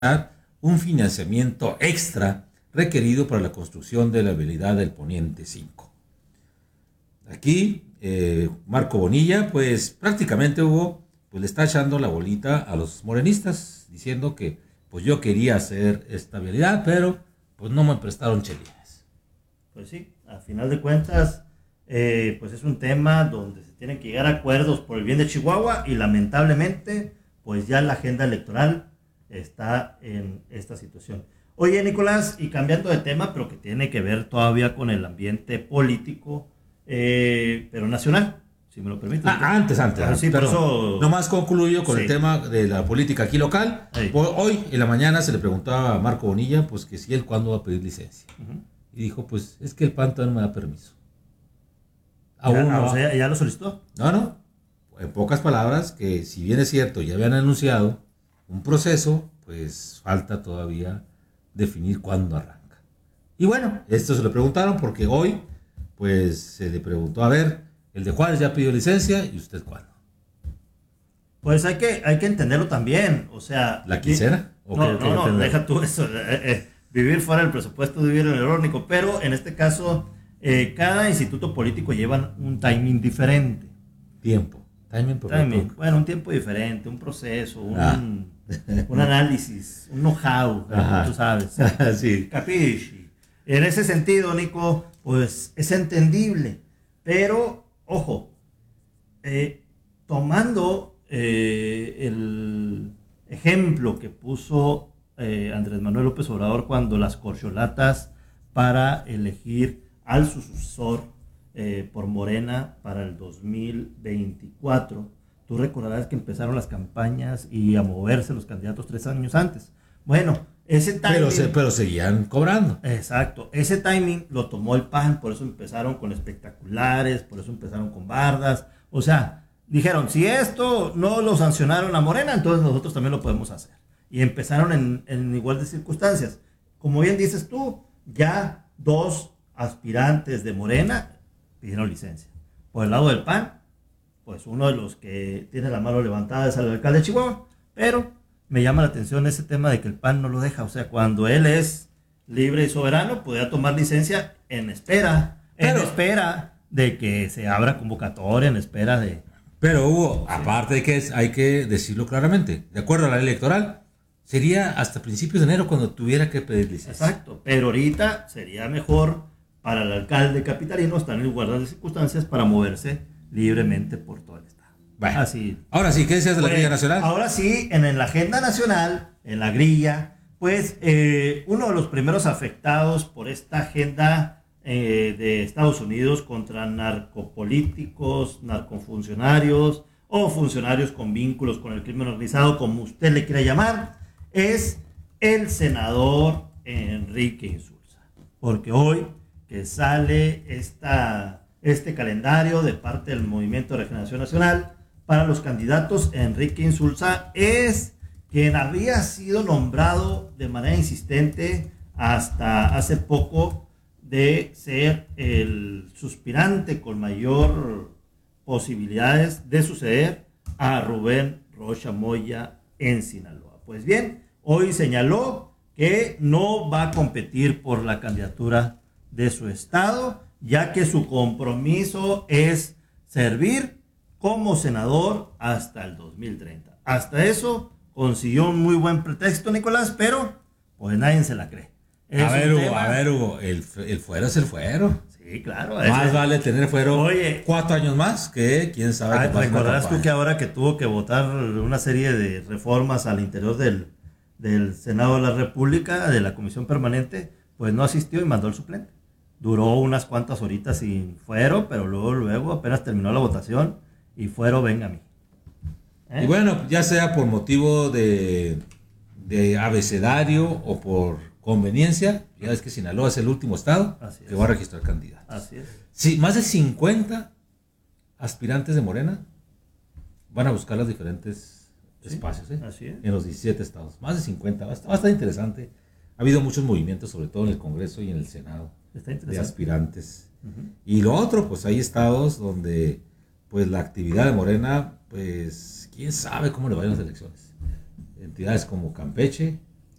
un financiamiento extra requerido para la construcción de la vialidad del Poniente 5. Aquí, Marco Bonilla, pues prácticamente pues le está echando la bolita a los morenistas, diciendo que pues yo quería hacer esta vialidad, pero pues no me prestaron chelines. Pues sí, a final de cuentas, pues es un tema donde se tienen que llegar a acuerdos por el bien de Chihuahua y lamentablemente, pues ya la agenda electoral está en esta situación. Oye, Nicolás, y cambiando de tema, pero que tiene que ver todavía con el ambiente político, pero nacional, si me lo permites. Antes. Sí, por eso... Nomás concluyo con el tema de la política aquí local. Hoy en la mañana se le preguntaba a Marco Bonilla, pues que si él cuándo va a pedir licencia. Y dijo, pues es que el PAN todavía no me da permiso. O sea, ¿ya lo solicitó? No. En pocas palabras, que si bien es cierto, ya habían anunciado un proceso, pues falta todavía definir cuándo arranca. Y bueno, esto se lo preguntaron porque hoy, pues se le preguntó, a ver, el de Juárez ya pidió licencia, ¿y usted cuándo? Pues hay que entenderlo también, o sea... ¿La quisiera? No, deja tú eso, vivir fuera del presupuesto, vivir en el irónico, pero en este caso, cada instituto político lleva un timing diferente. Timing. Bueno, un tiempo diferente, un proceso, un análisis, un know-how, tú sabes. Sí. Capisci. En ese sentido, Nico, pues es entendible, pero, ojo, tomando el ejemplo que puso Andrés Manuel López Obrador cuando las corcholatas para elegir al sucesor por Morena para el 2024. Tú recordarás que empezaron las campañas y a moverse los candidatos 3 años antes. Bueno, ese timing... Pero seguían cobrando. Exacto. Ese timing lo tomó el PAN, por eso empezaron con espectaculares, por eso empezaron con bardas. O sea, dijeron, si esto no lo sancionaron a Morena, entonces nosotros también lo podemos hacer. Y empezaron en igual de circunstancias. Como bien dices tú, ya 2 aspirantes de Morena pidieron licencia. Por el lado del PAN, pues uno de los que tiene la mano levantada es el alcalde de Chihuahua, pero me llama la atención ese tema de que el PAN no lo deja, o sea, cuando él es libre y soberano, podría tomar licencia en espera de que se abra convocatoria, en espera de... Pero Hugo, aparte de que hay que decirlo claramente, de acuerdo a la ley electoral, sería hasta principios de enero cuando tuviera que pedir licencia. Exacto, pero ahorita sería mejor para el alcalde capitalino estar en igualdad de circunstancias para moverse libremente por todo el estado. Bueno, así. Ahora sí, ¿qué decías de la grilla nacional? Ahora sí, en la agenda nacional, en la grilla, pues uno de los primeros afectados por esta agenda de Estados Unidos contra narcopolíticos, narcofuncionarios o funcionarios con vínculos con el crimen organizado, como usted le quiera llamar, es el senador Enrique Insulza. Porque hoy que sale este calendario de parte del Movimiento de Regeneración Nacional para los candidatos, Enrique Insulza es quien había sido nombrado de manera insistente hasta hace poco de ser el suspirante con mayor posibilidades de suceder a Rubén Rocha Moya en Sinaloa. Pues bien, hoy señaló que no va a competir por la candidatura de su estado, ya que su compromiso es servir como senador hasta el 2030. Hasta eso consiguió un muy buen pretexto, Nicolás, pero pues nadie se la cree. A ver, Hugo, el fuero es el fuero. Sí, claro. Más vale tener fuero 4 años más que quién sabe. Recordarás tú que ahora que tuvo que votar una serie de reformas al interior del Senado de la República, de la Comisión Permanente, pues no asistió y mandó el suplente. Duró unas cuantas horitas sin fuero, pero luego apenas terminó la votación y fuero venga a mí. Y bueno, ya sea por motivo de abecedario o por conveniencia, ya es que Sinaloa es el último estado que va a registrar candidatos. Así es. Sí, más de 50 aspirantes de Morena van a buscar los diferentes espacios, así es. En los 17 estados. Más de 50, va a estar interesante. Ha habido muchos movimientos, sobre todo en el Congreso y en el Senado, de aspirantes. Y lo otro, pues hay estados donde pues la actividad de Morena, pues quién sabe cómo le vayan las elecciones. Entidades como Campeche,